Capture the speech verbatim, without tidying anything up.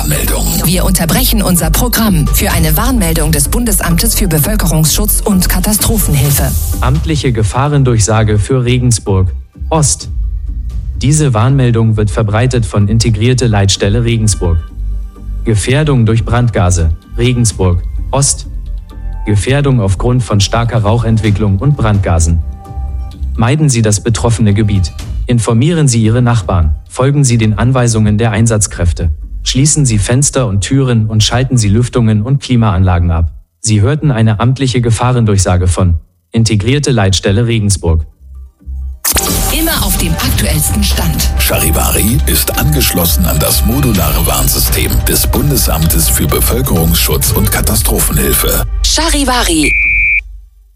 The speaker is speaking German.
Warnmeldung. Wir unterbrechen unser Programm für eine Warnmeldung des Bundesamtes für Bevölkerungsschutz und Katastrophenhilfe. Amtliche Gefahrendurchsage für Regensburg Ost. Diese Warnmeldung wird verbreitet von Integrierte Leitstelle Regensburg. Gefährdung durch Brandgase, Regensburg Ost. Gefährdung aufgrund von starker Rauchentwicklung und Brandgasen. Meiden Sie das betroffene Gebiet. Informieren Sie Ihre Nachbarn. Folgen Sie den Anweisungen der Einsatzkräfte. Schließen Sie Fenster und Türen und schalten Sie Lüftungen und Klimaanlagen ab. Sie hörten eine amtliche Gefahrendurchsage von Integrierte Leitstelle Regensburg. Immer auf dem aktuellsten Stand. Charivari ist angeschlossen an das modulare Warnsystem des Bundesamtes für Bevölkerungsschutz und Katastrophenhilfe. Charivari.